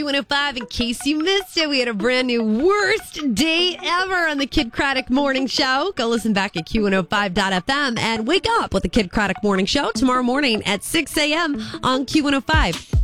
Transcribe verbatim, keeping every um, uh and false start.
one oh five. In case you missed it, we had a brand new worst day ever on the Kid Craddock Morning Show. Go listen back at Q one oh five dot f m and wake up with the Kid Craddock Morning Show tomorrow morning at six a.m. on Q one oh five.